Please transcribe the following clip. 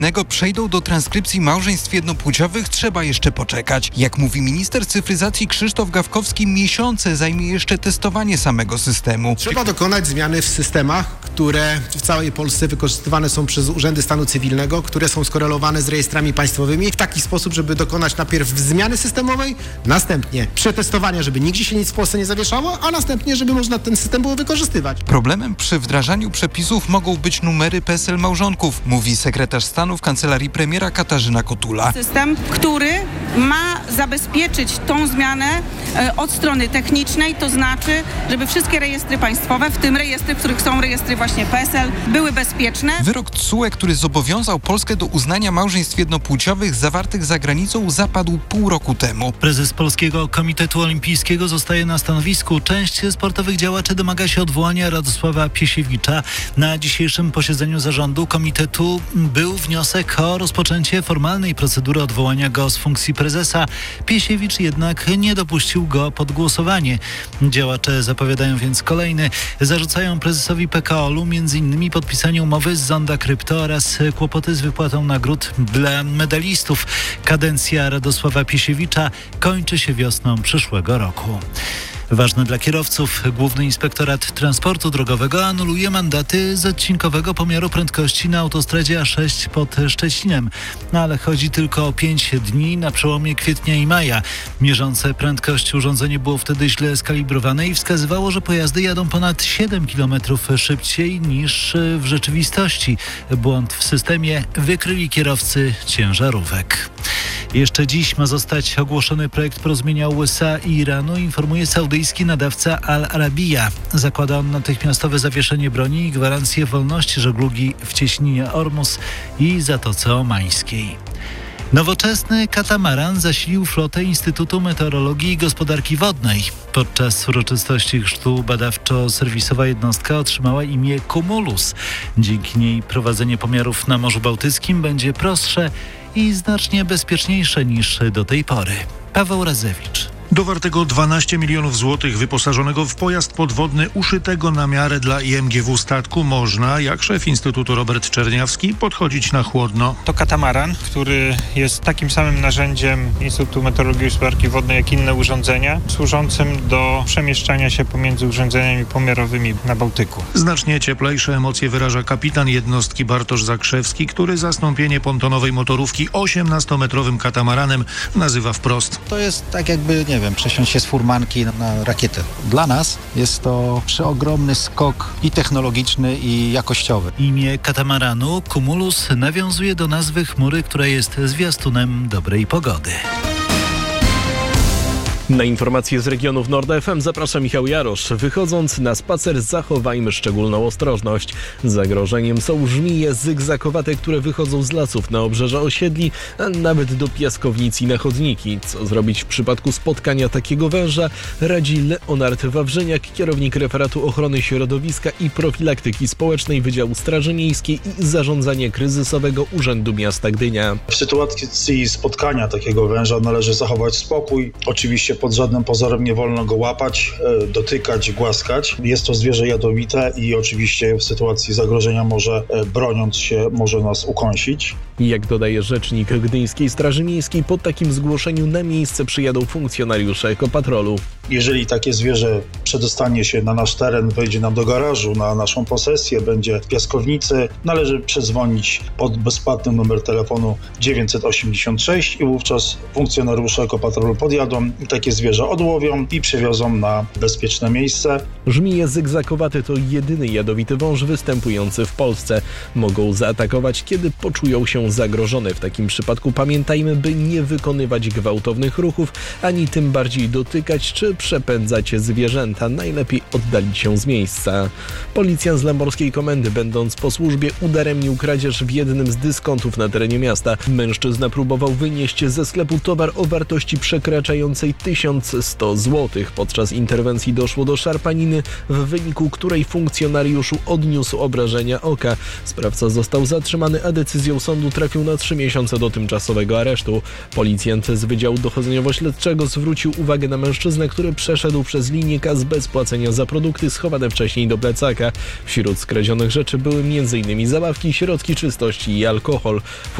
Przejdą do transkrypcji małżeństw jednopłciowych, trzeba jeszcze poczekać. Jak mówi minister cyfryzacji Krzysztof Gawkowski, miesiące zajmie jeszcze testowanie samego systemu. Trzeba dokonać zmiany w systemach, które w całej Polsce wykorzystywane są przez urzędy stanu cywilnego, które są skorelowane z rejestrami państwowymi w taki sposób, żeby dokonać najpierw zmiany systemowej, następnie przetestowania, żeby nigdzie się nic w Polsce nie zawieszało, a następnie, żeby można ten system było wykorzystywać. Problemem przy wdrażaniu przepisów mogą być numery PESEL małżonków, mówi sekretarz stanu w kancelarii premiera Katarzyna Kotula. System, który ma zabezpieczyć tą zmianę od strony technicznej, to znaczy, żeby wszystkie rejestry państwowe, w tym rejestry, w których są rejestry właśnie PESEL, były bezpieczne. Wyrok TSUE, który zobowiązał Polskę do uznania małżeństw jednopłciowych zawartych za granicą, zapadł pół roku temu. Prezes Polskiego Komitetu Olimpijskiego zostaje na stanowisku. Część sportowych działaczy domaga się odwołania Radosława Piesiewicza. Na dzisiejszym posiedzeniu zarządu komitetu był wniosek o rozpoczęcie formalnej procedury odwołania go z funkcji prezesa. Piesiewicz jednak nie dopuścił go pod głosowanie. Działacze zapowiadają więc kolejny. Zarzucają prezesowi PKOL-u m.in. podpisanie umowy z Zonda Krypto oraz kłopoty z wypłatą nagród dla medalistów. Kadencja Radosława Piesiewicza kończy się wiosną przyszłego roku. Ważne dla kierowców. Główny Inspektorat Transportu Drogowego anuluje mandaty z odcinkowego pomiaru prędkości na autostradzie A6 pod Szczecinem. Ale chodzi tylko o 5 dni na przełomie kwietnia i maja. Mierzące prędkość urządzenie było wtedy źle skalibrowane i wskazywało, że pojazdy jadą ponad 7 km szybciej niż w rzeczywistości. Błąd w systemie wykryli kierowcy ciężarówek. Jeszcze dziś ma zostać ogłoszony projekt porozumienia USA i Iranu, informuje saudyjski nadawca Al Arabiya. Zakłada on natychmiastowe zawieszenie broni i gwarancję wolności żeglugi w cieśninie Ormus i Zatoce Omańskiej. Nowoczesny katamaran zasilił flotę Instytutu Meteorologii i Gospodarki Wodnej. Podczas uroczystości chrztu badawczo-serwisowa jednostka otrzymała imię Cumulus. Dzięki niej prowadzenie pomiarów na Morzu Bałtyckim będzie prostsze i znacznie bezpieczniejsze niż do tej pory. Paweł Razewicz. Do wartego 12 milionów złotych wyposażonego w pojazd podwodny uszytego na miarę dla IMGW statku można, jak szef Instytutu Robert Czerniawski, podchodzić na chłodno. To katamaran, który jest takim samym narzędziem Instytutu Meteorologii i Gospodarki Wodnej jak inne urządzenia, służącym do przemieszczania się pomiędzy urządzeniami pomiarowymi na Bałtyku. Znacznie cieplejsze emocje wyraża kapitan jednostki Bartosz Zakrzewski, który zastąpienie pontonowej motorówki 18-metrowym katamaranem nazywa wprost. To jest tak jakby, przesiąść się z furmanki na rakietę. Dla nas jest to przeogromny skok i technologiczny, i jakościowy. Imię katamaranu Cumulus nawiązuje do nazwy chmury, która jest zwiastunem dobrej pogody. Na informacje z regionów Nord FM zaprasza Michał Jarosz. Wychodząc na spacer zachowajmy szczególną ostrożność. Zagrożeniem są żmije zygzakowate, które wychodzą z lasów na obrzeża osiedli, a nawet do piaskownic i na chodniki. Co zrobić w przypadku spotkania takiego węża, radzi Leonard Wawrzyniak, kierownik Referatu Ochrony Środowiska i Profilaktyki Społecznej Wydziału Straży Miejskiej i Zarządzania Kryzysowego Urzędu Miasta Gdynia. W sytuacji spotkania takiego węża należy zachować spokój. Oczywiście pod żadnym pozorem nie wolno go łapać, dotykać, głaskać. Jest to zwierzę jadowite i oczywiście w sytuacji zagrożenia broniąc się, może nas ukąsić. Jak dodaje rzecznik Gdyńskiej Straży Miejskiej, po takim zgłoszeniu na miejsce przyjadą funkcjonariusze ekopatrolu. Jeżeli takie zwierzę przedostanie się na nasz teren, wejdzie nam do garażu, na naszą posesję, będzie w piaskownicy, należy przedzwonić pod bezpłatny numer telefonu 986 i wówczas funkcjonariusze ekopatrolu podjadą i takie zwierzę odłowią i przewiozą na bezpieczne miejsce. Żmije zygzakowate to jedyny jadowity wąż występujący w Polsce. Mogą zaatakować, kiedy poczują się zagrożone. W takim przypadku pamiętajmy, by nie wykonywać gwałtownych ruchów, ani tym bardziej dotykać czy przepędzać zwierzęta. Najlepiej oddalić się z miejsca. Policjant z Lęborskiej Komendy, będąc po służbie, udaremnił kradzież w jednym z dyskontów na terenie miasta. Mężczyzna próbował wynieść ze sklepu towar o wartości przekraczającej 1000 1100 zł. Podczas interwencji doszło do szarpaniny, w wyniku której funkcjonariuszu odniósł obrażenia oka. Sprawca został zatrzymany, a decyzją sądu trafił na 3 miesiące do tymczasowego aresztu. Policjant z Wydziału Dochodzeniowo-Śledczego zwrócił uwagę na mężczyznę, który przeszedł przez linijkę bez płacenia za produkty schowane wcześniej do plecaka. Wśród skradzionych rzeczy były m.in. zabawki, środki czystości i alkohol.